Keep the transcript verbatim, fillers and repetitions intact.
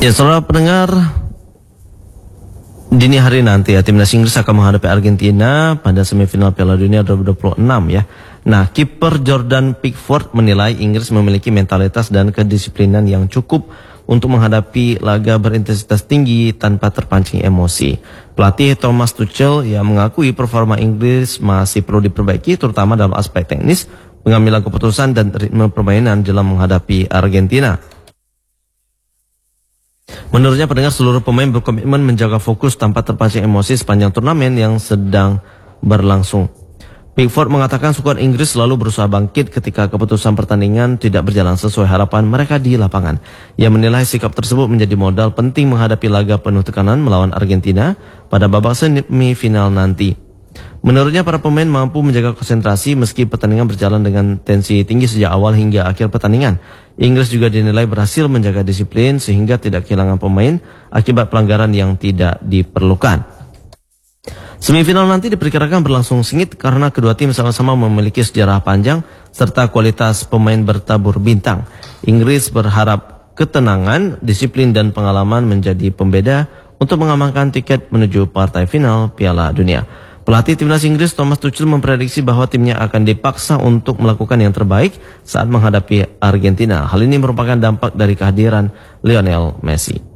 Ya, saudara pendengar, dini hari nanti ya timnas Inggris akan menghadapi Argentina pada semifinal Piala Dunia dua ribu dua puluh enam ya. Nah, kiper Jordan Pickford menilai Inggris memiliki mentalitas dan kedisiplinan yang cukup untuk menghadapi laga berintensitas tinggi tanpa terpancing emosi. Pelatih Thomas Tuchel yang mengakui performa Inggris masih perlu diperbaiki terutama dalam aspek teknis, pengambilan keputusan dan ritme permainan dalam menghadapi Argentina. Menurutnya pendengar seluruh pemain berkomitmen menjaga fokus tanpa terpancing emosi sepanjang turnamen yang sedang berlangsung. Pickford mengatakan skuad Inggris selalu berusaha bangkit ketika keputusan pertandingan tidak berjalan sesuai harapan mereka di lapangan. Ia menilai sikap tersebut menjadi modal penting menghadapi laga penuh tekanan melawan Argentina pada babak semifinal nanti. Menurutnya para pemain mampu menjaga konsentrasi meski pertandingan berjalan dengan tensi tinggi sejak awal hingga akhir pertandingan. Inggris juga dinilai berhasil menjaga disiplin sehingga tidak kehilangan pemain akibat pelanggaran yang tidak diperlukan. Semifinal nanti diperkirakan berlangsung sengit karena kedua tim sama-sama memiliki sejarah panjang serta kualitas pemain bertabur bintang. Inggris berharap ketenangan, disiplin dan pengalaman menjadi pembeda untuk mengamankan tiket menuju partai final Piala Dunia. Pelatih timnas Inggris Thomas Tuchel memprediksi bahwa timnya akan dipaksa untuk melakukan yang terbaik saat menghadapi Argentina. Hal ini merupakan dampak dari kehadiran Lionel Messi.